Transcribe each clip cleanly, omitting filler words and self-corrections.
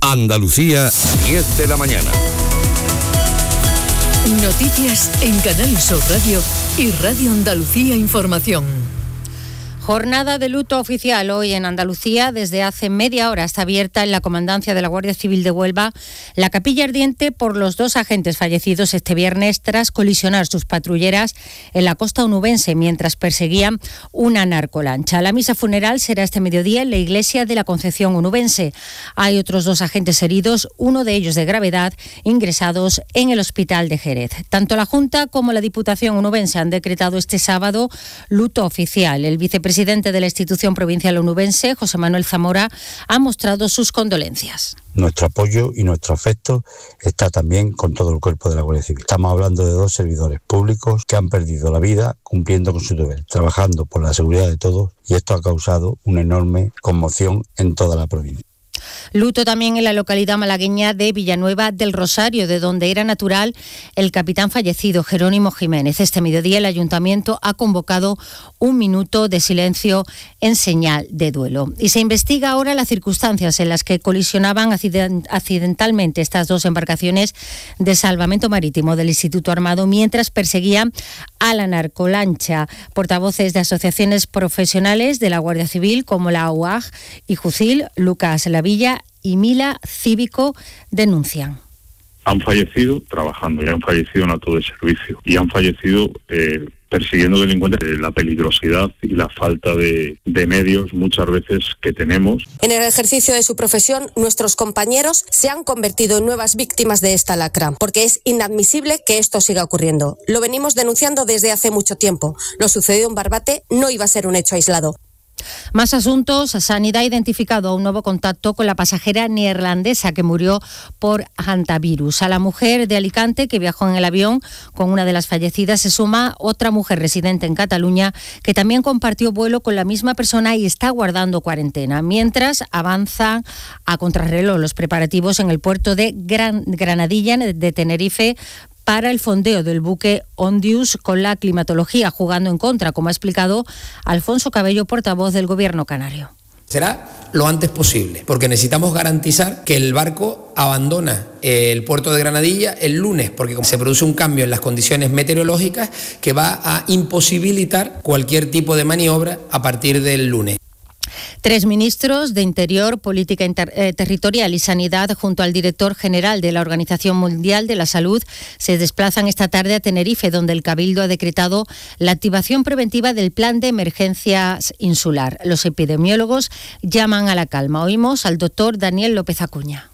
Andalucía, 10 de la mañana. Noticias en Canal Sur Radio y Radio Andalucía Información. Jornada de luto oficial hoy en Andalucía. Desde hace media hora está abierta en la Comandancia de la Guardia Civil de Huelva la capilla ardiente por los 2 agentes fallecidos este viernes tras colisionar sus patrulleras en la costa onubense mientras perseguían una narcolancha. La misa funeral será este mediodía en la iglesia de la Concepción onubense. Hay otros 2 agentes heridos, uno de ellos de gravedad, ingresados en el hospital de Jerez. Tanto la Junta como la Diputación onubense han decretado este sábado luto oficial. El vicepresidente de la institución provincial onubense, José Manuel Zamora, ha mostrado sus condolencias. Nuestro apoyo y nuestro afecto está también con todo el cuerpo de la Guardia Civil. Estamos hablando de 2 servidores públicos que han perdido la vida cumpliendo con su deber, trabajando por la seguridad de todos, y esto ha causado una enorme conmoción en toda la provincia. Luto también en la localidad malagueña de Villanueva del Rosario, de donde era natural el capitán fallecido, Jerónimo Jiménez. Este mediodía el Ayuntamiento ha convocado 1 minuto de silencio en señal de duelo. Y se investiga ahora las circunstancias en las que colisionaban accidentalmente estas 2 embarcaciones de salvamento marítimo del Instituto Armado mientras perseguían a la narcolancha. Portavoces de asociaciones profesionales de la Guardia Civil como la UAG y Jucil, Lucas Lavilla y Mila Cívico denuncian. Han fallecido trabajando y han fallecido en acto de servicio y han fallecido persiguiendo delincuentes. La peligrosidad y la falta de medios muchas veces que tenemos. En el ejercicio de su profesión, nuestros compañeros se han convertido en nuevas víctimas de esta lacra, porque es inadmisible que esto siga ocurriendo. Lo venimos denunciando desde hace mucho tiempo. Lo sucedido en Barbate no iba a ser un hecho aislado. Más asuntos. Sanidad ha identificado un nuevo contacto con la pasajera neerlandesa que murió por hantavirus. A la mujer de Alicante que viajó en el avión con una de las fallecidas se suma otra mujer residente en Cataluña que también compartió vuelo con la misma persona y está guardando cuarentena. Mientras avanzan a contrarreloj los preparativos en el puerto de Granadilla de Tenerife para el fondeo del buque Ondius, con la climatología jugando en contra, como ha explicado Alfonso Cabello, portavoz del Gobierno canario. Será lo antes posible, porque necesitamos garantizar que el barco abandona el puerto de Granadilla el lunes, porque se produce un cambio en las condiciones meteorológicas que va a imposibilitar cualquier tipo de maniobra a partir del lunes. 3 ministros de Interior, Política Territorial y Sanidad, junto al director general de la Organización Mundial de la Salud, se desplazan esta tarde a Tenerife, donde el Cabildo ha decretado la activación preventiva del Plan de Emergencias Insular. Los epidemiólogos llaman a la calma. Oímos al doctor Daniel López Acuña.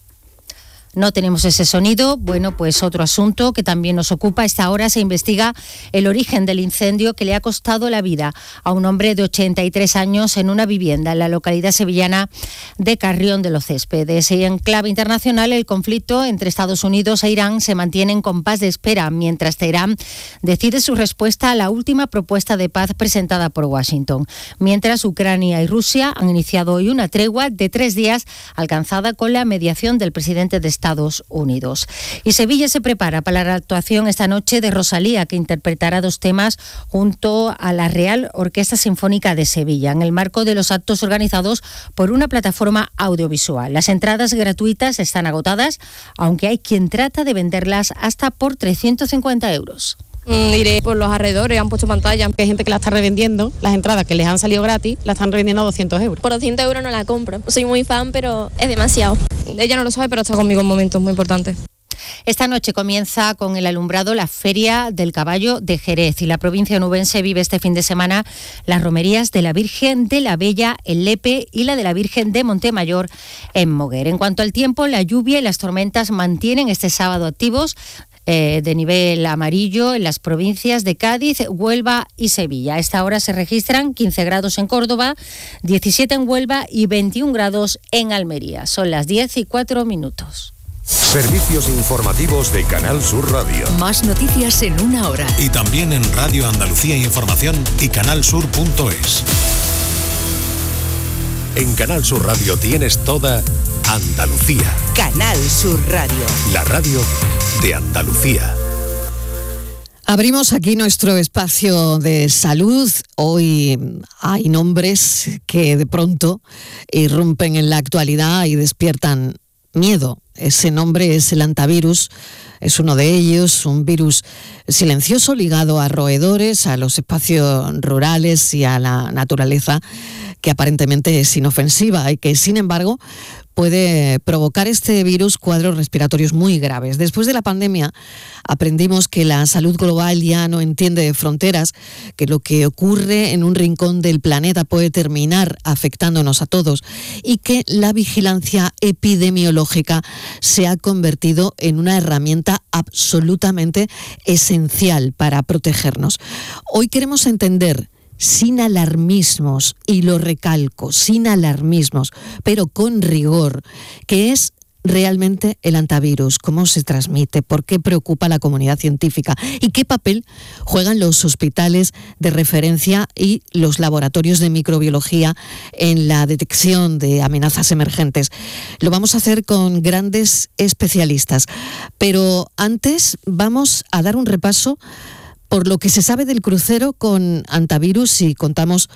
No tenemos ese sonido. Bueno, pues otro asunto que también nos ocupa. A esta hora se investiga el origen del incendio que le ha costado la vida a un hombre de 83 años en una vivienda en la localidad sevillana de Carrión de los Céspedes. Y en clave internacional, el conflicto entre Estados Unidos e Irán se mantiene en compás de espera, mientras Teherán decide su respuesta a la última propuesta de paz presentada por Washington. Mientras, Ucrania y Rusia han iniciado hoy una tregua de 3 días alcanzada con la mediación del presidente de Estados Unidos. Y Sevilla se prepara para la actuación esta noche de Rosalía, que interpretará 2 temas junto a la Real Orquesta Sinfónica de Sevilla, en el marco de los actos organizados por una plataforma audiovisual. Las entradas gratuitas están agotadas, aunque hay quien trata de venderlas hasta por 350 euros. Iré por los alrededores, han puesto pantalla, hay gente que la está revendiendo, las entradas que les han salido gratis, la están revendiendo a 200 euros. Por 200 euros no la compro, soy muy fan, pero es demasiado. Ella no lo sabe, pero está conmigo en momentos muy importantes. Esta noche comienza con el alumbrado la Feria del Caballo de Jerez y la provincia onubense vive este fin de semana las romerías de la Virgen de la Bella en Lepe y la de la Virgen de Montemayor en Moguer. En cuanto al tiempo, la lluvia y las tormentas mantienen este sábado activos de nivel amarillo en las provincias de Cádiz, Huelva y Sevilla. A esta hora se registran 15 grados en Córdoba, 17 en Huelva y 21 grados en Almería. Son las 10:04. Servicios informativos de Canal Sur Radio. Más noticias en 1 hora. Y también en Radio Andalucía Información y canalsur.es. En Canal Sur Radio tienes toda Andalucía. Canal Sur Radio. La radio de Andalucía. Abrimos aquí nuestro espacio de salud. Hoy hay nombres que de pronto irrumpen en la actualidad y despiertan miedo. Ese nombre es el hantavirus. Es uno de ellos, un virus silencioso ligado a roedores, a los espacios rurales y a la naturaleza, que aparentemente es inofensiva y que, sin embargo, puede provocar este virus cuadros respiratorios muy graves. Después de la pandemia aprendimos que la salud global ya no entiende de fronteras, que lo que ocurre en un rincón del planeta puede terminar afectándonos a todos y que la vigilancia epidemiológica se ha convertido en una herramienta absolutamente esencial para protegernos. Hoy queremos entender, sin alarmismos, y lo recalco, sin alarmismos, pero con rigor, qué es realmente el hantavirus, cómo se transmite, por qué preocupa a la comunidad científica y qué papel juegan los hospitales de referencia y los laboratorios de microbiología en la detección de amenazas emergentes. Lo vamos a hacer con grandes especialistas, pero antes vamos a dar un repaso por lo que se sabe del crucero con hantavirus y contamos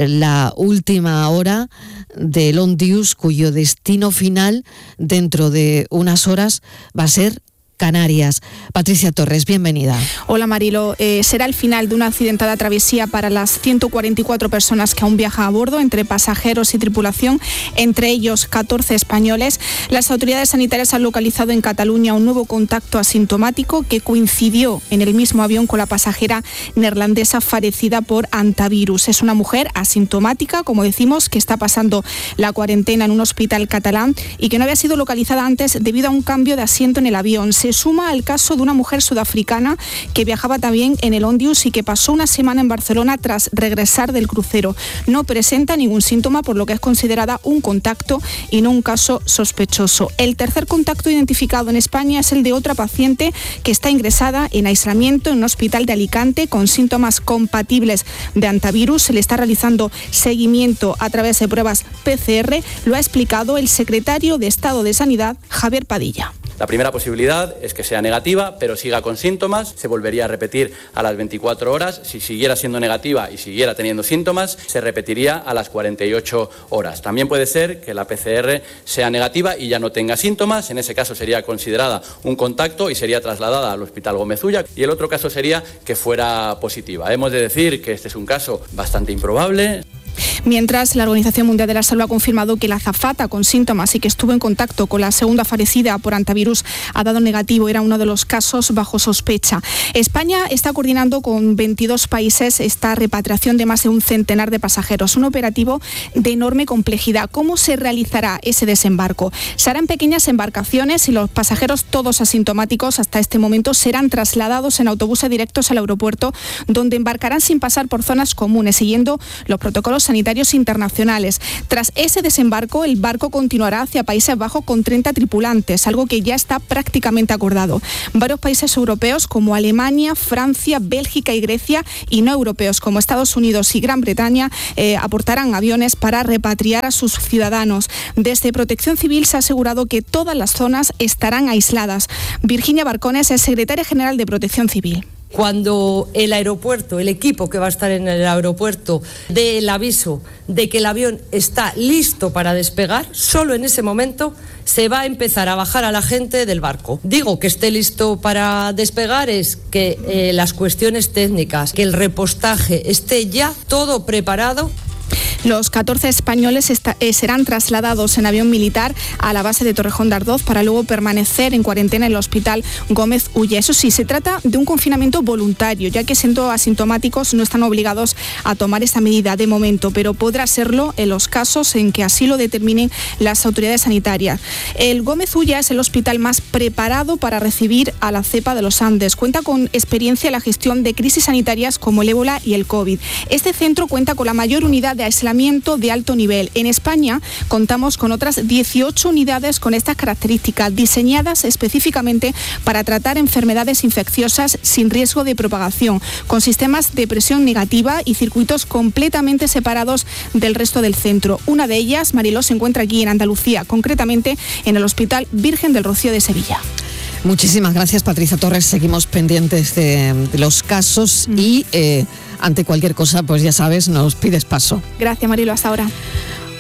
la última hora del Ondius, cuyo destino final dentro de unas horas va a ser Canarias. Patricia Torres, bienvenida. Hola Marilo, será el final de una accidentada travesía para las 144 personas que aún viajan a bordo, entre pasajeros y tripulación, entre ellos 14 españoles. Las autoridades sanitarias han localizado en Cataluña un nuevo contacto asintomático que coincidió en el mismo avión con la pasajera neerlandesa fallecida por hantavirus. Es una mujer asintomática, como decimos, que está pasando la cuarentena en un hospital catalán y que no había sido localizada antes debido a un cambio de asiento en el avión. Se suma al caso de una mujer sudafricana que viajaba también en el Ondius y que pasó una semana en Barcelona tras regresar del crucero. No presenta ningún síntoma, por lo que es considerada un contacto y no un caso sospechoso. El tercer contacto identificado en España es el de otra paciente que está ingresada en aislamiento en un hospital de Alicante con síntomas compatibles de hantavirus. Se le está realizando seguimiento a través de pruebas PCR. Lo ha explicado el secretario de Estado de Sanidad, Javier Padilla. La primera posibilidad es que sea negativa, pero siga con síntomas. Se volvería a repetir a las 24 horas. Si siguiera siendo negativa y siguiera teniendo síntomas, se repetiría a las 48 horas. También puede ser que la PCR sea negativa y ya no tenga síntomas. En ese caso sería considerada un contacto y sería trasladada al Hospital Gómez Ulla. Y el otro caso sería que fuera positiva. Hemos de decir que este es un caso bastante improbable. Mientras, la Organización Mundial de la Salud ha confirmado que la azafata con síntomas y que estuvo en contacto con la segunda fallecida por hantavirus ha dado negativo. Era uno de los casos bajo sospecha. España está coordinando con 22 países esta repatriación de más de un centenar de pasajeros. Un operativo de enorme complejidad. ¿Cómo se realizará ese desembarco? Se harán pequeñas embarcaciones y los pasajeros, todos asintomáticos hasta este momento, serán trasladados en autobuses directos al aeropuerto, donde embarcarán sin pasar por zonas comunes, siguiendo los protocolos sanitarios internacionales. Tras ese desembarco, el barco continuará hacia Países Bajos con 30 tripulantes, algo que ya está prácticamente acordado. Varios países europeos como Alemania, Francia, Bélgica y Grecia, y no europeos como Estados Unidos y Gran Bretaña, aportarán aviones para repatriar a sus ciudadanos. Desde Protección Civil se ha asegurado que todas las zonas estarán aisladas. Virginia Barcones es secretaria general de Protección Civil. Cuando el aeropuerto, el equipo que va a estar en el aeropuerto, dé el aviso de que el avión está listo para despegar, solo en ese momento se va a empezar a bajar a la gente del barco. Digo que esté listo para despegar es que las cuestiones técnicas, que el repostaje esté ya todo preparado. Los 14 españoles serán trasladados en avión militar a la base de Torrejón de Ardoz para luego permanecer en cuarentena en el Hospital Gómez Ulla. Eso sí, se trata de un confinamiento voluntario, ya que siendo asintomáticos no están obligados a tomar esta medida de momento, pero podrá serlo en los casos en que así lo determinen las autoridades sanitarias. El Gómez Ulla es el hospital más preparado para recibir a la cepa de los Andes. Cuenta con experiencia en la gestión de crisis sanitarias como el ébola y el COVID. Este centro cuenta con la mayor unidad de aislamiento de alto nivel. En España contamos con otras 18 unidades con estas características, diseñadas específicamente para tratar enfermedades infecciosas sin riesgo de propagación, con sistemas de presión negativa y circuitos completamente separados del resto del centro. Una de ellas, Mariló, se encuentra aquí en Andalucía, concretamente en el Hospital Virgen del Rocío de Sevilla. Muchísimas gracias, Patricia Torres. Seguimos pendientes de los casos y ante cualquier cosa, pues ya sabes, nos pides paso. Gracias, Marilo, hasta ahora.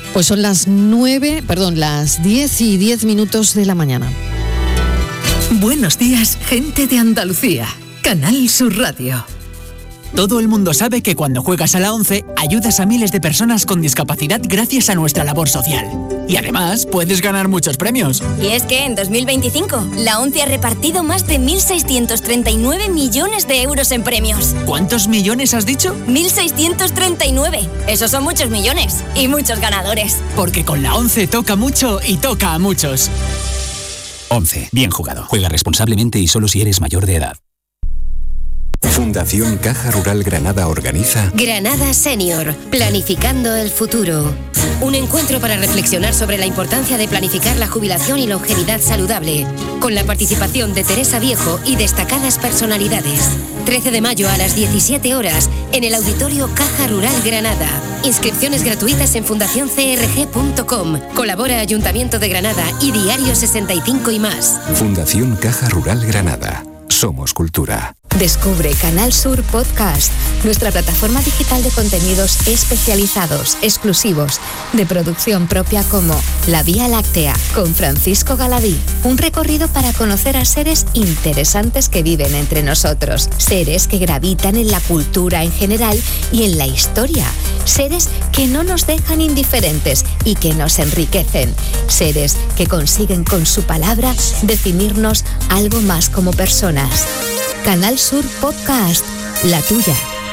Pues son las 10 y 10 minutos de la mañana. Buenos días, gente de Andalucía. Canal Sur Radio. Todo el mundo sabe que cuando juegas a la 11 ayudas a miles de personas con discapacidad gracias a nuestra labor social. Y además puedes ganar muchos premios. Y es que en 2025 la 11 ha repartido más de 1.639 millones de euros en premios. ¿Cuántos millones has dicho? 1.639. Esos son muchos millones y muchos ganadores. Porque con la 11 toca mucho y toca a muchos. 11. Bien jugado. Juega responsablemente y solo si eres mayor de edad. Fundación Caja Rural Granada organiza Granada Senior, Planificando el Futuro. Un encuentro para reflexionar sobre la importancia de planificar la jubilación y longevidad saludable, con la participación de Teresa Viejo y destacadas personalidades. 13 de mayo a las 17 horas en el Auditorio Caja Rural Granada. Inscripciones gratuitas en fundacioncrg.com. Colabora Ayuntamiento de Granada y Diario 65 y más. Fundación Caja Rural Granada. Somos cultura. Descubre Canal Sur Podcast, nuestra plataforma digital de contenidos especializados, exclusivos, de producción propia como La Vía Láctea, con Francisco Galadí. Un recorrido para conocer a seres interesantes que viven entre nosotros, seres que gravitan en la cultura en general y en la historia, seres que no nos dejan indiferentes y que nos enriquecen, seres que consiguen con su palabra definirnos algo más como personas. Canal Sur Podcast, la tuya.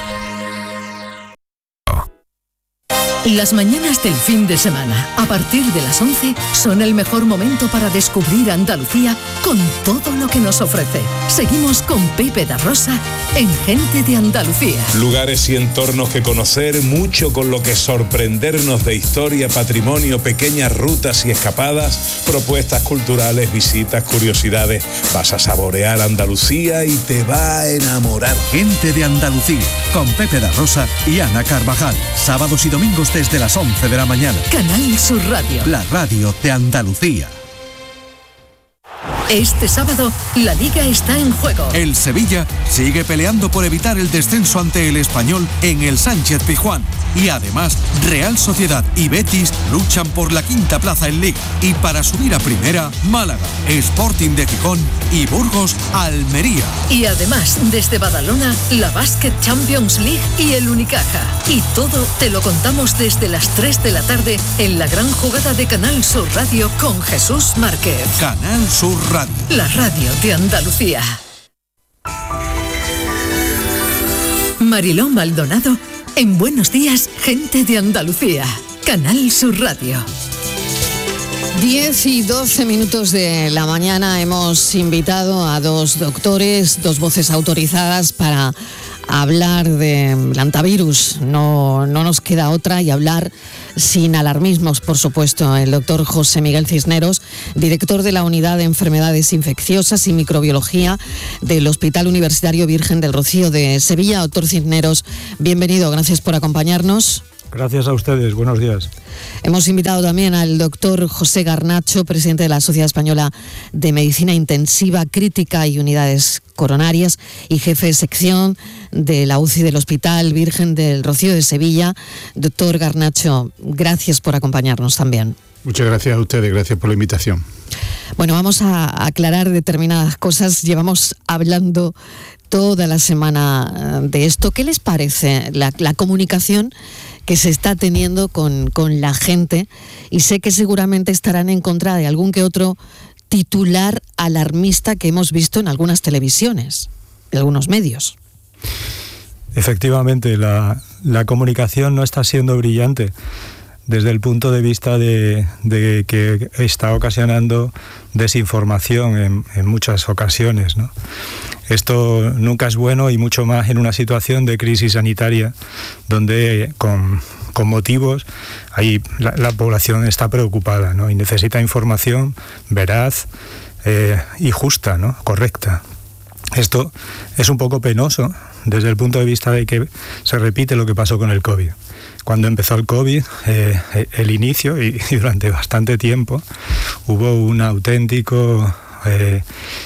Las mañanas del fin de semana, a partir de las 11, son el mejor momento para descubrir Andalucía con todo lo que nos ofrece. Seguimos con Pepe da Rosa en Gente de Andalucía. Lugares y entornos que conocer, mucho con lo que sorprendernos de historia, patrimonio, pequeñas rutas y escapadas, propuestas culturales, visitas, curiosidades. Vas a saborear Andalucía y te va a enamorar. Gente de Andalucía, con Pepe da Rosa y Ana Carvajal. Sábados y domingos desde las 11 de la mañana. Canal Sur Radio. La radio de Andalucía. Este sábado, la Liga está en juego. El Sevilla sigue peleando por evitar el descenso ante el Español en el Sánchez-Pizjuán. Y además, Real Sociedad y Betis luchan por la quinta plaza en Liga. Y para subir a primera, Málaga, Sporting de Gijón y Burgos, Almería. Y además, desde Badalona, la Basket Champions League y el Unicaja. Y todo te lo contamos desde las 3 de la tarde en la gran jugada de Canal Sur Radio con Jesús Márquez. Canal Sur Radio. La radio de Andalucía. Mariló Maldonado en Buenos Días, Gente de Andalucía. Canal Sur Radio. 10 y 12 minutos de la mañana hemos invitado a dos doctores, dos voces autorizadas para hablar del hantavirus. No nos queda otra y hablar sin alarmismos, por supuesto. El doctor José Miguel Cisneros, director de la Unidad de Enfermedades Infecciosas y Microbiología del Hospital Universitario Virgen del Rocío de Sevilla. Doctor Cisneros, bienvenido, gracias por acompañarnos. Gracias a ustedes, buenos días. Hemos invitado también al doctor José Garnacho, presidente de la Sociedad Española de Medicina Intensiva, Crítica y Unidades Coronarias y jefe de sección de la UCI del Hospital Virgen del Rocío de Sevilla. Doctor Garnacho, gracias por acompañarnos también. Muchas gracias a ustedes, gracias por la invitación. Bueno, vamos a aclarar determinadas cosas. Llevamos hablando toda la semana de esto. ¿Qué les parece la comunicación que se está teniendo con la gente? Y sé que seguramente estarán en contra de algún que otro titular alarmista que hemos visto en algunas televisiones, en algunos medios. Efectivamente, la comunicación no está siendo brillante desde el punto de vista de que está ocasionando desinformación en muchas ocasiones, ¿no? Esto nunca es bueno, y mucho más en una situación de crisis sanitaria donde con motivos ahí la población está preocupada, ¿no? Y necesita información veraz y justa, ¿no? Correcta. Esto es un poco penoso desde el punto de vista de que se repite lo que pasó con el COVID. Cuando empezó el COVID, el inicio y durante bastante tiempo hubo un auténtico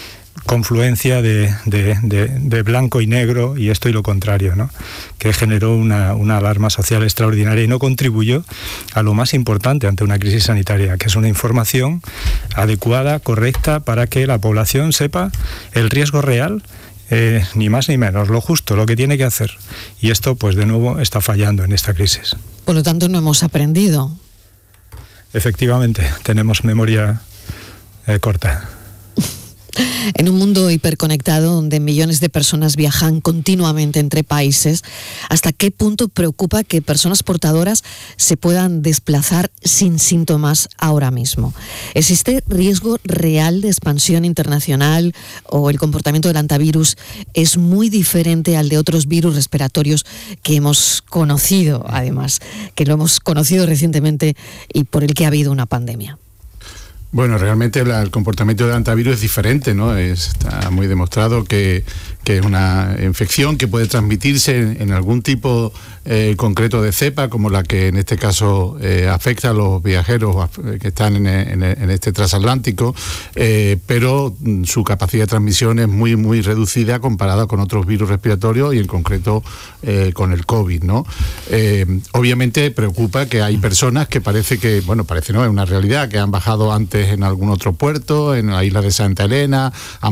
confluencia de blanco y negro y esto y lo contrario, ¿no? Que generó una alarma social extraordinaria y no contribuyó a lo más importante ante una crisis sanitaria, que es una información adecuada, correcta, para que la población sepa el riesgo real, ni más ni menos, lo justo, lo que tiene que hacer. Y esto, pues de nuevo, está fallando en esta crisis. Por lo tanto, no hemos aprendido. Efectivamente, tenemos memoria corta. En un mundo hiperconectado donde millones de personas viajan continuamente entre países, ¿hasta qué punto preocupa que personas portadoras se puedan desplazar sin síntomas ahora mismo? ¿Existe riesgo real de expansión internacional o el comportamiento del hantavirus es muy diferente al de otros virus respiratorios que hemos conocido, además, que lo hemos conocido recientemente y por el que ha habido una pandemia? Bueno, realmente el comportamiento del hantavirus es diferente, ¿no? Está muy demostrado que es una infección que puede transmitirse en algún tipo concreto de cepa, como la que en este caso afecta a los viajeros que están en este transatlántico, pero su capacidad de transmisión es muy, muy reducida comparada con otros virus respiratorios y en concreto con el COVID, ¿no? Obviamente preocupa que hay personas que parece no, es una realidad, que han bajado antes en algún otro puerto, en la isla de Santa Elena, han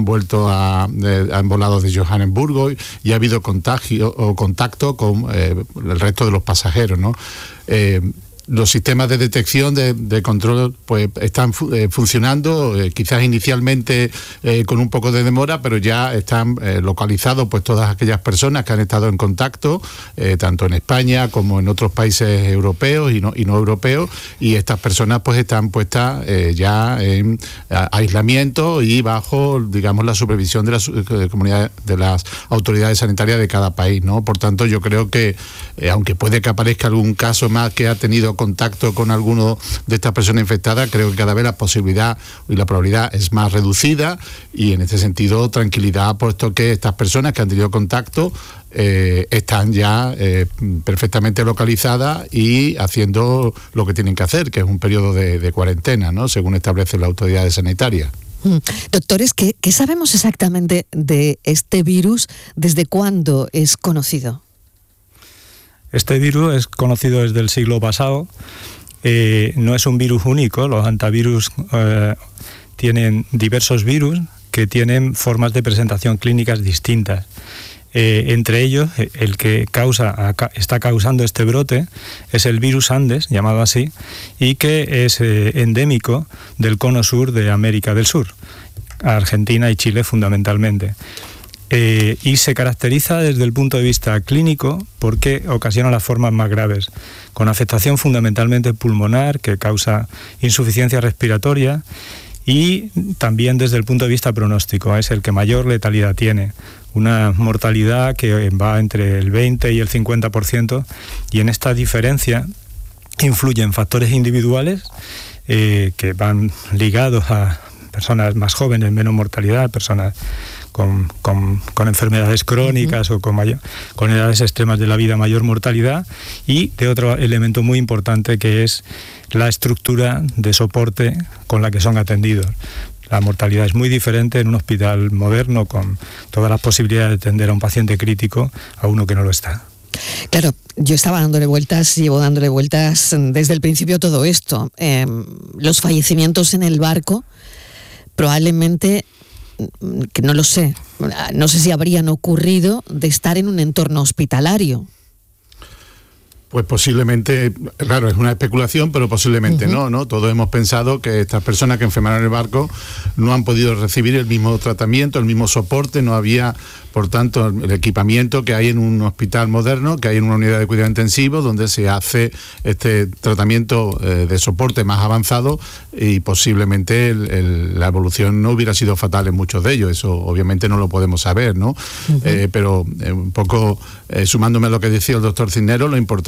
volado de Johannesburgo y ha habido contagio o contacto con el resto de los pasajeros, ¿no? Los sistemas de detección de control pues están funcionando, quizás inicialmente con un poco de demora, pero ya están localizados pues todas aquellas personas que han estado en contacto, tanto en España como en otros países europeos y no europeos, y estas personas pues están puestas ya en aislamiento y bajo, digamos, la supervisión de las autoridades sanitarias de cada país, ¿no? Por tanto, yo creo que aunque puede que aparezca algún caso más que ha tenido contacto con alguno de estas personas infectadas, creo que cada vez la posibilidad y la probabilidad es más reducida, y en este sentido tranquilidad, puesto que estas personas que han tenido contacto están ya perfectamente localizadas y haciendo lo que tienen que hacer, que es un periodo de cuarentena, ¿no? Según establecen las autoridades sanitarias. Doctores, ¿qué sabemos exactamente de este virus? ¿Desde cuándo es conocido? Este virus es conocido desde el siglo pasado, no es un virus único, los hantavirus tienen diversos virus que tienen formas de presentación clínicas distintas. Entre ellos, el que está causando este brote es el virus Andes, llamado así, y que es endémico del cono sur de América del Sur, Argentina y Chile fundamentalmente. Y se caracteriza desde el punto de vista clínico porque ocasiona las formas más graves, con afectación fundamentalmente pulmonar que causa insuficiencia respiratoria, y también desde el punto de vista pronóstico es el que mayor letalidad tiene, una mortalidad que va entre el 20 y el 50%, y en esta diferencia influyen factores individuales que van ligados a personas más jóvenes, menos mortalidad, personas con enfermedades crónicas o con edades extremas de la vida, mayor mortalidad, y de otro elemento muy importante que es la estructura de soporte con la que son atendidos. La mortalidad es muy diferente en un hospital moderno con todas las posibilidades de atender a un paciente crítico a uno que no lo está. Claro, yo llevo dándole vueltas desde el principio todo esto. Los fallecimientos en el barco probablemente, que no lo sé, no sé si habrían ocurrido de estar en un entorno hospitalario. Pues posiblemente, claro, es una especulación, pero posiblemente no. Todos hemos pensado que estas personas que enfermaron en el barco no han podido recibir el mismo tratamiento, el mismo soporte, no había, por tanto, el equipamiento que hay en un hospital moderno, que hay en una unidad de cuidado intensivo, donde se hace este tratamiento de soporte más avanzado, y posiblemente la evolución no hubiera sido fatal en muchos de ellos. Eso obviamente no lo podemos saber, ¿no? Pero un poco sumándome a lo que decía el doctor Cisneros, lo importante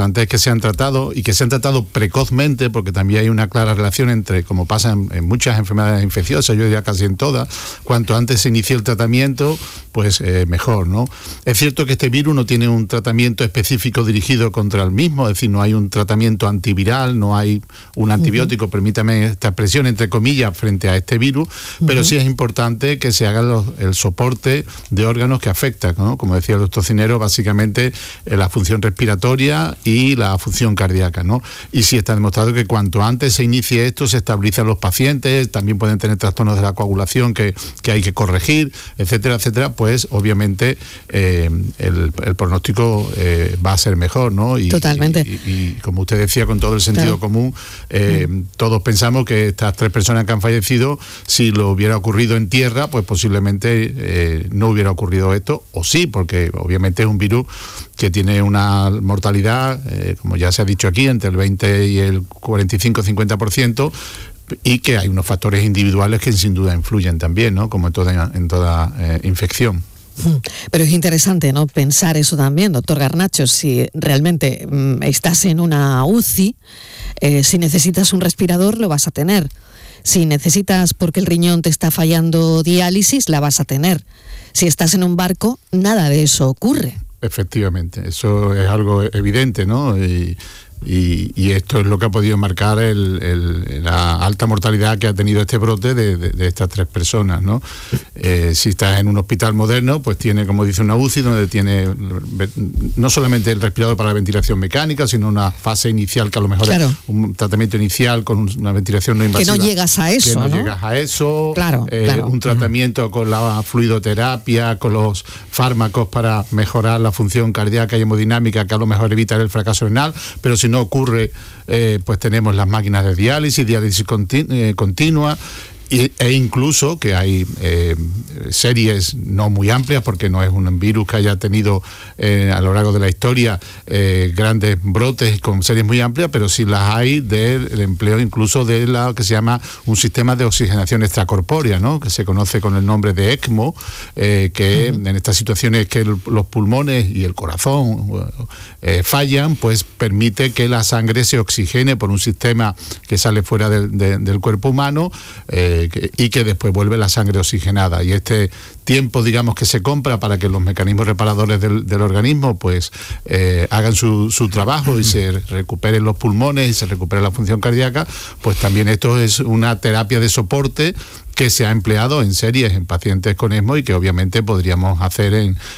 importante es que sean tratados y que sean tratados precozmente, porque también hay una clara relación entre, como pasa en muchas enfermedades infecciosas, yo diría casi en todas, cuanto antes se inicie el tratamiento, pues mejor, ¿no? Es cierto que este virus no tiene un tratamiento específico dirigido contra el mismo, es decir, no hay un tratamiento antiviral, no hay un antibiótico, permítame esta expresión, entre comillas, frente a este virus, pero sí es importante que se haga el soporte de órganos que afectan, ¿no? Como decía el doctor Cinero, básicamente la función respiratoria y la función cardíaca, ¿no? Y sí está demostrado que cuanto antes se inicie esto, se estabilizan los pacientes, también pueden tener trastornos de la coagulación que hay que corregir, etcétera, etcétera, pues obviamente el pronóstico va a ser mejor, ¿no? Totalmente. Y como usted decía, con todo el sentido común, todos pensamos que estas 3 personas que han fallecido, si lo hubiera ocurrido en tierra, pues posiblemente no hubiera ocurrido esto, o sí, porque obviamente es un virus que tiene una mortalidad, como ya se ha dicho aquí, entre el 20 y el 45-50%, y que hay unos factores individuales que sin duda influyen también, ¿no? Como en toda infección. Pero es interesante, ¿no?, pensar eso también, doctor Garnacho, si realmente estás en una UCI, si necesitas un respirador lo vas a tener. Si necesitas, porque el riñón te está fallando, diálisis, la vas a tener. Si estás en un barco, nada de eso ocurre. Efectivamente, eso es algo evidente, ¿no? Y esto es lo que ha podido marcar la alta mortalidad que ha tenido este brote de estas 3 personas, ¿no? Si estás en un hospital moderno, pues tiene, como dice, una UCI donde tiene no solamente el respirador para la ventilación mecánica, sino una fase inicial que a lo mejor es un tratamiento inicial con una ventilación no invasiva. Que no llegas a eso, ¿no? Llegas a eso. Claro. Un tratamiento con la fluidoterapia, con los fármacos para mejorar la función cardíaca y hemodinámica, que a lo mejor evita el fracaso renal, pero si no ocurre, pues tenemos las máquinas de diálisis continua, e incluso que hay series no muy amplias, porque no es un virus que haya tenido a lo largo de la historia grandes brotes con series muy amplias, pero sí las hay del empleo incluso de lo que se llama un sistema de oxigenación extracorpórea, ¿no?, que se conoce con el nombre de ECMO, que en estas situaciones que los pulmones y el corazón fallan, pues permite que la sangre se oxigene por un sistema que sale fuera del cuerpo humano, y que después vuelve la sangre oxigenada. Y este tiempo, digamos, que se compra para que los mecanismos reparadores del organismo pues hagan su trabajo y se recuperen los pulmones y se recupere la función cardíaca, pues también esto es una terapia de soporte que se ha empleado en series en pacientes con ESMO y que obviamente podríamos hacer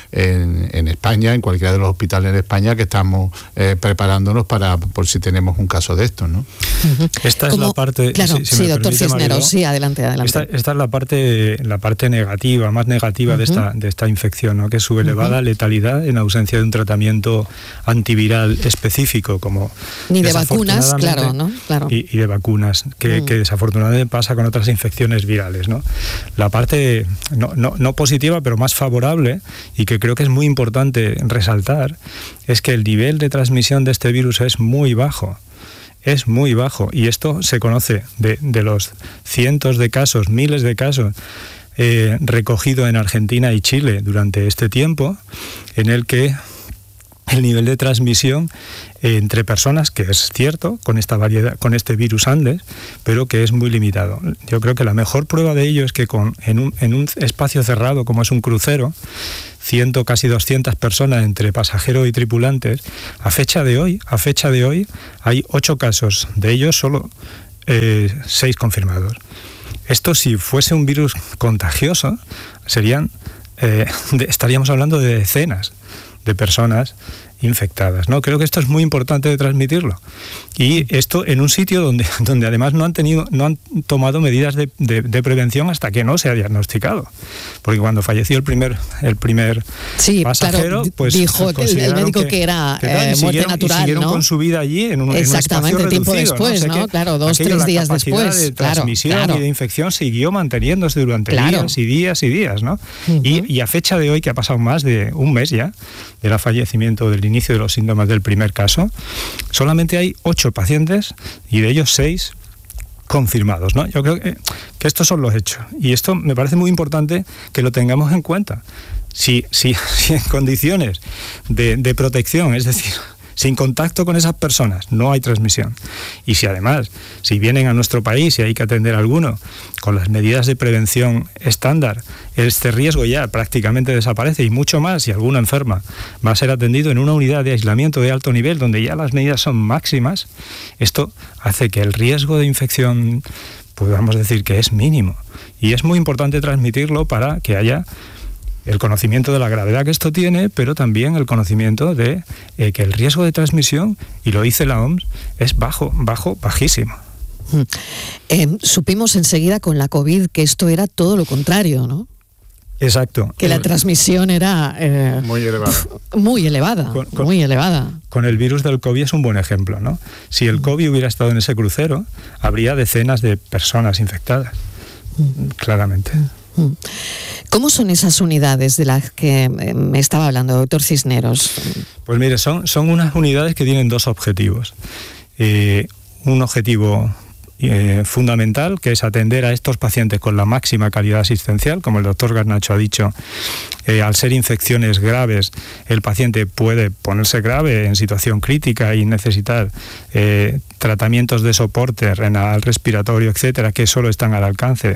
en España, en cualquiera de los hospitales de España, que estamos preparándonos por si tenemos un caso de esto, ¿no? Esta es la parte... Claro, sí, doctor Cisneros, sí, adelante. Esta es la parte negativa, más negativa de esta infección, ¿no?, que es su elevada letalidad en ausencia de un tratamiento antiviral específico, como... Ni de vacunas, claro, ¿no? Claro. Y de vacunas, que desafortunadamente pasa con otras infecciones virales, ¿no? La parte no positiva, pero más favorable, y que creo que es muy importante resaltar, es que el nivel de transmisión de este virus es muy bajo. Es muy bajo, y esto se conoce de los cientos de casos, miles de casos recogido en Argentina y Chile durante este tiempo, en el que el nivel de transmisión entre personas, que es cierto, con esta variedad, con este virus Andes, pero que es muy limitado. Yo creo que la mejor prueba de ello es que en un espacio cerrado, como es un crucero, casi 200 personas entre pasajeros y tripulantes, a fecha de hoy hay 8 casos, de ellos solo 6 confirmados. Esto, si fuese un virus contagioso, estaríamos hablando de decenas de personas infectadas, ¿no? Creo que esto es muy importante de transmitirlo. Y esto en un sitio donde además no han tomado medidas de prevención hasta que no se ha diagnosticado. Porque cuando falleció el primer pasajero, claro, pues dijo el médico que era muerte natural, y siguieron, ¿no?, con su vida allí en un espacio reducido, tiempo después, ¿no? Claro, 2-3 días después. La capacidad de transmisión y de infección siguió manteniéndose durante días y días y días, ¿no? Y a fecha de hoy, que ha pasado más de un mes ya del fallecimiento, del inicio de los síntomas del primer caso, solamente hay 8 pacientes y de ellos 6 confirmados, ¿no? Yo creo que estos son los hechos, y esto me parece muy importante que lo tengamos en cuenta. Si en condiciones de protección, es decir, sin contacto con esas personas, no hay transmisión. Y si además, si vienen a nuestro país y hay que atender a alguno, con las medidas de prevención estándar, este riesgo ya prácticamente desaparece, y mucho más si alguno enferma va a ser atendido en una unidad de aislamiento de alto nivel donde ya las medidas son máximas. Esto hace que el riesgo de infección, podamos decir que es mínimo, y es muy importante transmitirlo para que haya el conocimiento de la gravedad que esto tiene, pero también el conocimiento de que el riesgo de transmisión, y lo dice la OMS, es bajísimo. Supimos enseguida con la COVID que esto era todo lo contrario, ¿no? Exacto. Que la transmisión era muy elevada. Muy elevada, muy elevada. Con el virus del COVID es un buen ejemplo, ¿no? Si el COVID hubiera estado en ese crucero, habría decenas de personas infectadas, claramente. ¿Cómo son esas unidades de las que me estaba hablando, doctor Cisneros? Pues mire, son unas unidades que tienen dos objetivos. Un objetivo fundamental, que es atender a estos pacientes con la máxima calidad asistencial, como el doctor Garnacho ha dicho. Al ser infecciones graves, el paciente puede ponerse grave en situación crítica y necesitar tratamientos de soporte renal, respiratorio, etcétera, que solo están al alcance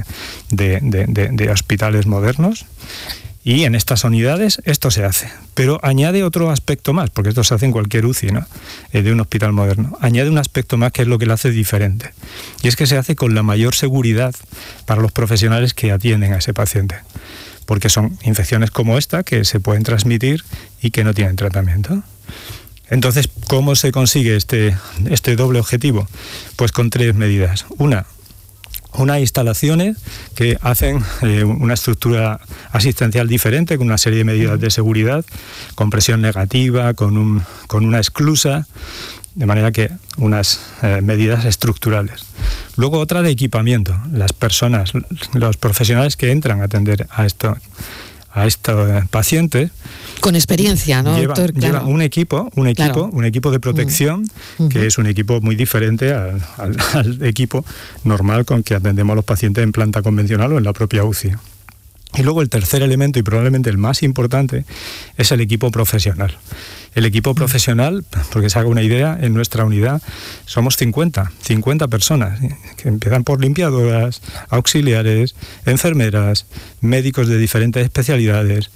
de hospitales modernos. Y en estas unidades esto se hace, pero añade otro aspecto más, porque esto se hace en cualquier UCI, ¿no? De un hospital moderno. Añade un aspecto más que es lo que lo hace diferente, y es que se hace con la mayor seguridad para los profesionales que atienden a ese paciente, porque son infecciones como esta que se pueden transmitir y que no tienen tratamiento. Entonces, ¿cómo se consigue este doble objetivo? Pues con tres medidas. Unas instalaciones que hacen una estructura asistencial diferente, con una serie de medidas de seguridad, con presión negativa, con una esclusa, de manera que unas medidas estructurales. Luego otra de equipamiento. Las personas, los profesionales que entran a atender a estos pacientes, con experiencia, ¿no, doctor? Llevan un equipo de protección, que es un equipo muy diferente al equipo normal con que atendemos a los pacientes en planta convencional o en la propia UCI. Y luego el tercer elemento, y probablemente el más importante, es el equipo profesional. El equipo profesional, porque se haga una idea, en nuestra unidad somos 50 personas, que empiezan por limpiadoras, auxiliares, enfermeras, médicos de diferentes especialidades.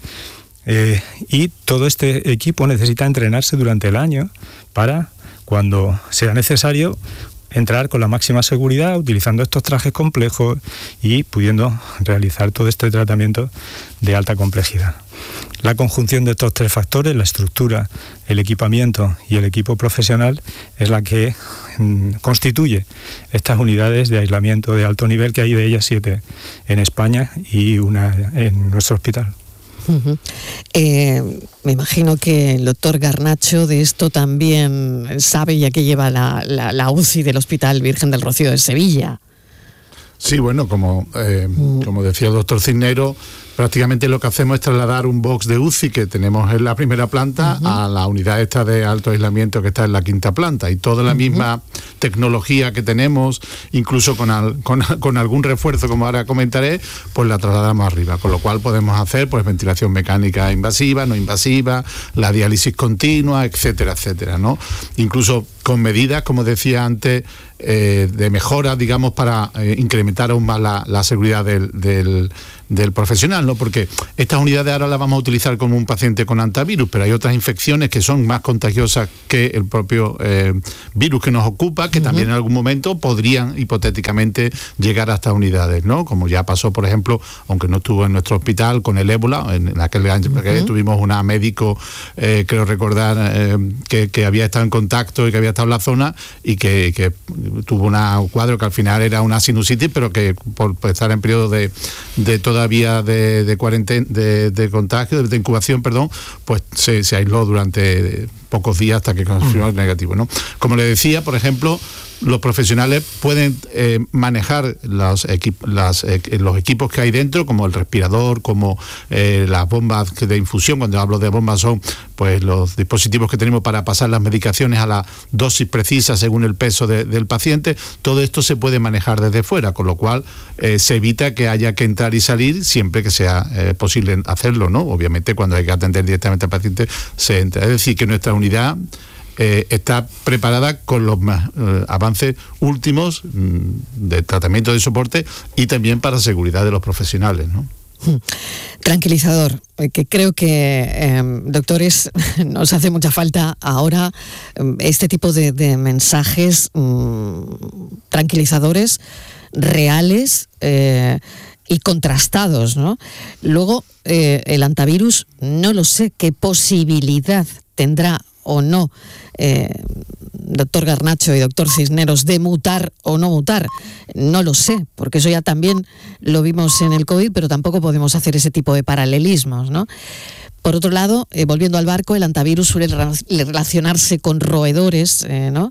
Y todo este equipo necesita entrenarse durante el año para, cuando sea necesario, entrar con la máxima seguridad, utilizando estos trajes complejos y pudiendo realizar todo este tratamiento de alta complejidad. La conjunción de estos tres factores, la estructura, el equipamiento y el equipo profesional, es la que constituye estas unidades de aislamiento de alto nivel, que hay de ellas 7 en España y una en nuestro hospital. Me imagino que el doctor Garnacho de esto también sabe, ya que lleva la UCI del Hospital Virgen del Rocío de Sevilla. Sí, bueno, como decía el doctor Cisneros, prácticamente lo que hacemos es trasladar un box de UCI que tenemos en la primera planta a la unidad esta de alto aislamiento que está en la quinta planta, y toda la misma tecnología que tenemos, incluso con algún refuerzo, como ahora comentaré, pues la trasladamos arriba, con lo cual podemos hacer pues ventilación mecánica invasiva, no invasiva, la diálisis continua, etcétera, etcétera, ¿no? Incluso con medidas, como decía antes, de mejora, digamos, para incrementar aún más la seguridad del profesional, ¿no? Porque estas unidades ahora las vamos a utilizar como un paciente con antivirus, pero hay otras infecciones que son más contagiosas que el propio virus que nos ocupa, que también en algún momento podrían hipotéticamente llegar a estas unidades, ¿no? Como ya pasó, por ejemplo, aunque no estuvo en nuestro hospital, con el ébola. En aquel año tuvimos una médico, creo recordar, que había estado en contacto y que había estado en la zona y que tuvo un cuadro que al final era una sinusitis, pero que por estar en periodo de todavía de cuarentena, de contagio, de incubación, pues se aisló durante pocos días hasta que confirmó el negativo, ¿no? Como le decía, por ejemplo, los profesionales pueden manejar los equipos que hay dentro, como el respirador, como las bombas de infusión. Cuando hablo de bombas son pues los dispositivos que tenemos para pasar las medicaciones a la dosis precisa según el peso del paciente. Todo esto se puede manejar desde fuera, con lo cual se evita que haya que entrar y salir siempre que sea posible hacerlo, ¿no? Obviamente cuando hay que atender directamente al paciente se entra. Es decir, que nuestra unidad está preparada con los más avances últimos de tratamiento de soporte y también para seguridad de los profesionales, ¿no? Tranquilizador, que creo que, doctores, nos hace mucha falta ahora este tipo de mensajes tranquilizadores, reales y contrastados, ¿no? Luego, el antivirus, no lo sé qué posibilidad tendrá o no, doctor Garnacho y doctor Cisneros, de mutar o no mutar. No lo sé, porque eso ya también lo vimos en el COVID, pero tampoco podemos hacer ese tipo de paralelismos, ¿no? Por otro lado, volviendo al barco, el antivirus suele relacionarse con roedores, ¿no?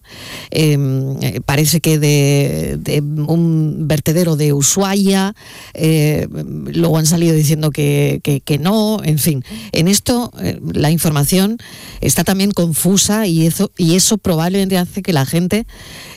Parece que de un vertedero de Ushuaia, luego han salido diciendo que no, en fin. En esto la información está también confusa y eso probablemente hace que la gente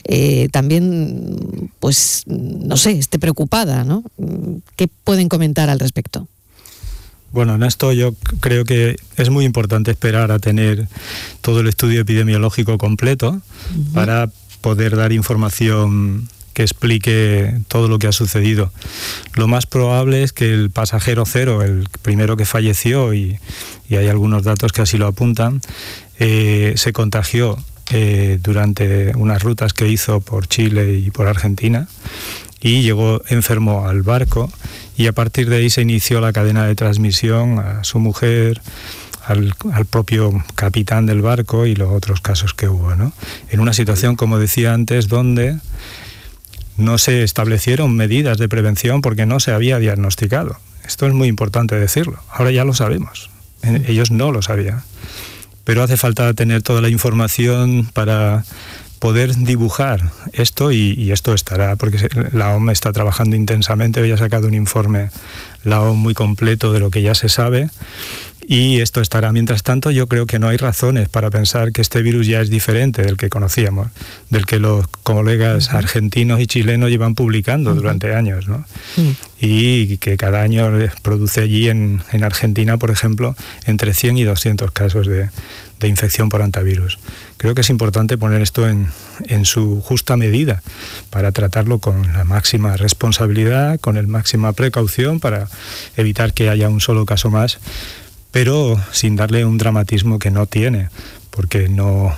también, pues, no sé, esté preocupada, ¿no? ¿Qué pueden comentar al respecto? Bueno, en esto yo creo que es muy importante esperar a tener todo el estudio epidemiológico completo para poder dar información que explique todo lo que ha sucedido. Lo más probable es que el pasajero cero, el primero que falleció, y hay algunos datos que así lo apuntan, se contagió durante unas rutas que hizo por Chile y por Argentina, y llegó enfermo al barco, y a partir de ahí se inició la cadena de transmisión a su mujer, al propio capitán del barco y los otros casos que hubo, ¿no? En una situación, como decía antes, donde no se establecieron medidas de prevención porque no se había diagnosticado. Esto es muy importante decirlo. Ahora ya lo sabemos. Ellos no lo sabían. Pero hace falta tener toda la información para poder dibujar esto, y esto estará, porque la OMS está trabajando intensamente. Hoy ha sacado un informe la OMS muy completo de lo que ya se sabe, y esto estará. Mientras tanto, yo creo que no hay razones para pensar que este virus ya es diferente del que conocíamos, del que los colegas argentinos y chilenos llevan publicando durante años, ¿no? Y que cada año produce allí en Argentina, por ejemplo, entre 100 y 200 casos de infección por antivirus. Creo que es importante poner esto en su justa medida para tratarlo con la máxima responsabilidad, con la máxima precaución, para evitar que haya un solo caso más, pero sin darle un dramatismo que no tiene, porque no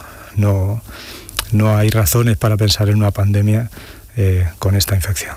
hay razones para pensar en una pandemia con esta infección.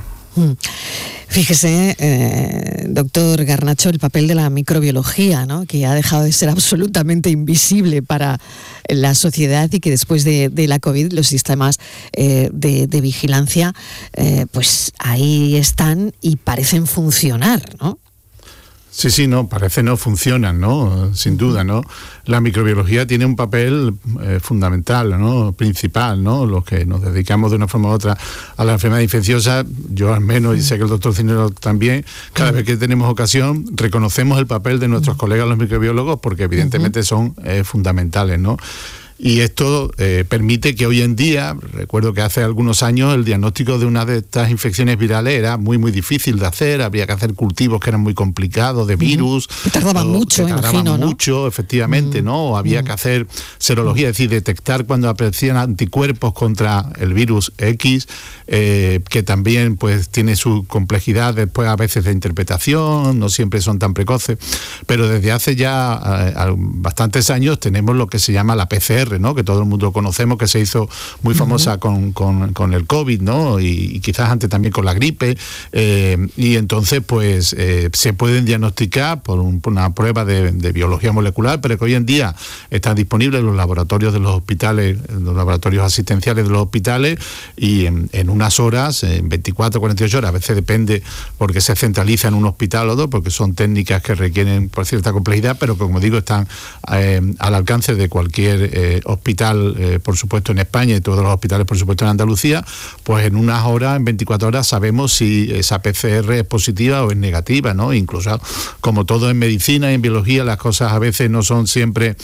Fíjese, doctor Garnacho, el papel de la microbiología, ¿no? Que ha dejado de ser absolutamente invisible para la sociedad, y que después de la COVID los sistemas de vigilancia pues ahí están y parecen funcionar, ¿no? Sí, no, parece no funcionan, ¿no? Sin duda, ¿no? La microbiología tiene un papel fundamental, ¿no? Principal, ¿no? Los que nos dedicamos de una forma u otra a la enfermedad infecciosa, yo al menos, y sé que el doctor Cisneros también, cada vez que tenemos ocasión, reconocemos el papel de nuestros colegas los microbiólogos, porque evidentemente son fundamentales, ¿no? Y esto permite que hoy en día, recuerdo que hace algunos años el diagnóstico de una de estas infecciones virales era muy difícil de hacer, habría que hacer cultivos que eran muy complicados de virus. Que tardaban mucho, imagino, ¿no? Mucho, efectivamente, ¿no? O había que hacer serología, es decir, detectar cuando aparecían anticuerpos contra el virus X, que también pues tiene su complejidad después a veces de interpretación, no siempre son tan precoces, pero desde hace ya bastantes años tenemos lo que se llama la PCR, ¿no? Que todo el mundo conocemos, que se hizo muy famosa con el COVID, ¿no? Y quizás antes también con la gripe, y entonces pues se pueden diagnosticar por una prueba de biología molecular, pero que hoy en día están disponibles en los laboratorios de los hospitales, en los laboratorios asistenciales de los hospitales, y en unas horas, en 24, 48 horas, a veces depende porque se centraliza en un hospital o dos, porque son técnicas que requieren por cierta complejidad, pero que, como digo, están al alcance de cualquier hospital, por supuesto en España, y todos los hospitales, por supuesto en Andalucía. Pues en unas horas, en 24 horas, sabemos si esa PCR es positiva o es negativa, ¿no? Incluso, como todo en medicina y en biología, las cosas a veces no son siempre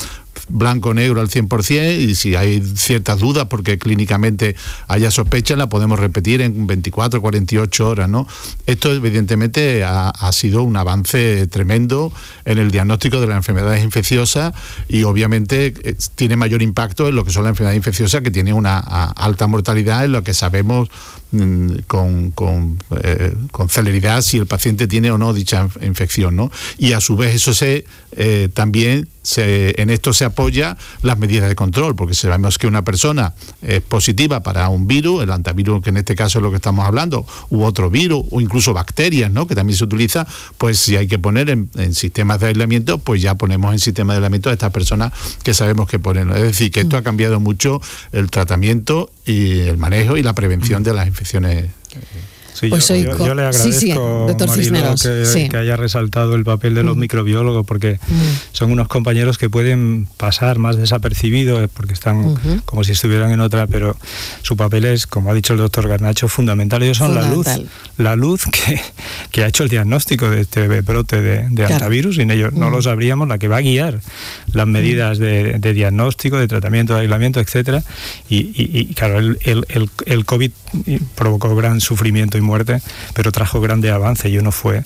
blanco-negro al 100%, y si hay ciertas dudas porque clínicamente haya sospecha, la podemos repetir en 24, 48 horas, ¿no? Esto evidentemente ha sido un avance tremendo en el diagnóstico de las enfermedades infecciosas, y obviamente tiene mayor impacto en lo que son las enfermedades infecciosas, que tienen una alta mortalidad, en lo que sabemos con celeridad si el paciente tiene o no dicha infección, ¿no? Y a su vez eso también en esto se apoya las medidas de control, porque sabemos que una persona es positiva para un virus, el antivirus, que en este caso es lo que estamos hablando, u otro virus, o incluso bacterias, ¿no?, que también se utiliza, pues si hay que poner en sistemas de aislamiento, pues ya ponemos en sistema de aislamiento a estas personas que sabemos que ponen. Es decir, que esto ha cambiado mucho el tratamiento y el manejo y la prevención de las infecciones. Sí, pues yo le agradezco, doctor Cisneros, que haya resaltado el papel de los microbiólogos, porque son unos compañeros que pueden pasar más desapercibidos porque están como si estuvieran en otra, pero su papel es, como ha dicho el doctor Garnacho, fundamental. Ellos son la luz que ha hecho el diagnóstico de este brote de antivirus. Sin ellos no lo sabríamos, la que va a guiar las medidas de diagnóstico, de tratamiento, de aislamiento, etcétera. Y claro, el COVID provocó gran sufrimiento y muerte, pero trajo grandes avances, y uno fue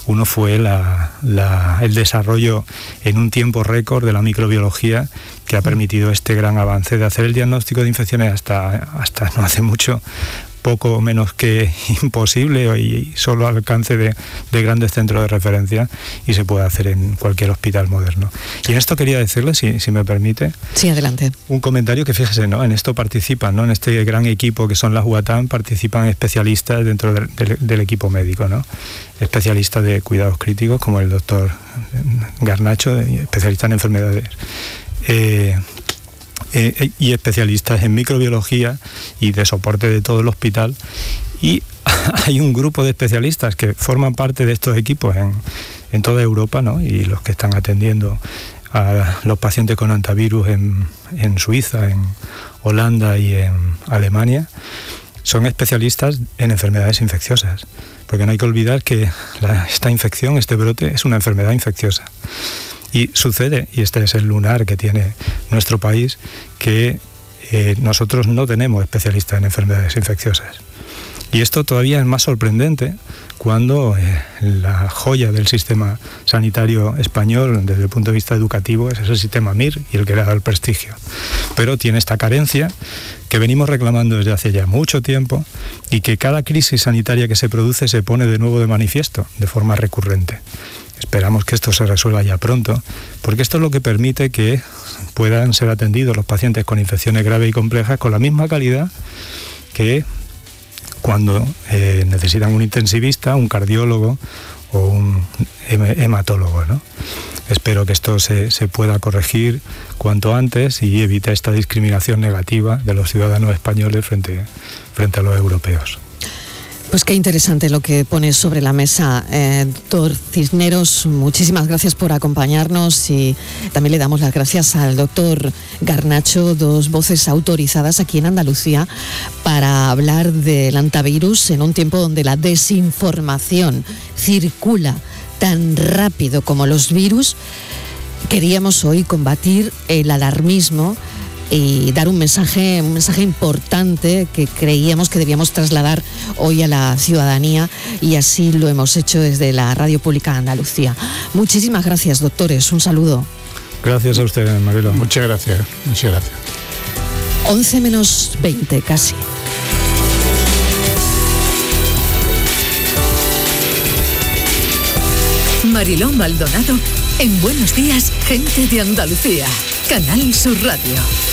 el desarrollo en un tiempo récord de la microbiología, que ha permitido este gran avance de hacer el diagnóstico de infecciones hasta no hace mucho, poco menos que imposible, y solo al alcance de grandes centros de referencia, y se puede hacer en cualquier hospital moderno. Y en esto quería decirle, si me permite, sí, adelante, un comentario que, fíjese, ¿no?, en esto participan, ¿no?, en este gran equipo que son las UATAM, participan especialistas dentro del equipo médico, ¿no?, especialistas de cuidados críticos como el doctor Garnacho, especialista en enfermedades, y especialistas en microbiología y de soporte de todo el hospital, y hay un grupo de especialistas que forman parte de estos equipos en toda Europa, ¿no?, y los que están atendiendo a los pacientes con antivirus en Suiza, en Holanda y en Alemania, son especialistas en enfermedades infecciosas, porque no hay que olvidar que esta infección, este brote, es una enfermedad infecciosa. Y sucede, y este es el lunar que tiene nuestro país, que nosotros no tenemos especialistas en enfermedades infecciosas. Y esto todavía es más sorprendente cuando la joya del sistema sanitario español, desde el punto de vista educativo, es el sistema MIR y el que le da el prestigio. Pero tiene esta carencia que venimos reclamando desde hace ya mucho tiempo, y que cada crisis sanitaria que se produce se pone de nuevo de manifiesto, de forma recurrente. Esperamos que esto se resuelva ya pronto, porque esto es lo que permite que puedan ser atendidos los pacientes con infecciones graves y complejas con la misma calidad que cuando necesitan un intensivista, un cardiólogo o un hematólogo, ¿no? Espero que esto se pueda corregir cuanto antes y evite esta discriminación negativa de los ciudadanos españoles frente a los europeos. Pues qué interesante lo que pones sobre la mesa, doctor Cisneros. Muchísimas gracias por acompañarnos, y también le damos las gracias al doctor Garnacho, dos voces autorizadas aquí en Andalucía para hablar del antivirus en un tiempo donde la desinformación circula tan rápido como los virus. Queríamos hoy combatir el alarmismo y dar un mensaje importante que creíamos que debíamos trasladar hoy a la ciudadanía, y así lo hemos hecho desde la Radio Pública de Andalucía. Muchísimas gracias, doctores. Un saludo. Gracias a usted, Marilo. Muchas gracias. 11 menos 20 casi. Mariló Maldonado en Buenos Días, Gente de Andalucía. Canal Sur Radio.